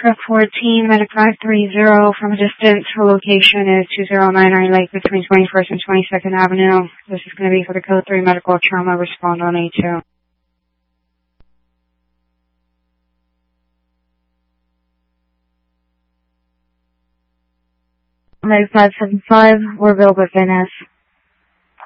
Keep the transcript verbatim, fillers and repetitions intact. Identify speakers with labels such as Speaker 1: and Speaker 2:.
Speaker 1: Truck fourteen, Medic five three zero, from a distance, her location is two zero nine nine Lake between twenty-first and twenty-second Avenue. This is going to be for the Code three Medical Trauma. Respond on A two.
Speaker 2: Medic five seven five, we're available at Van Ness.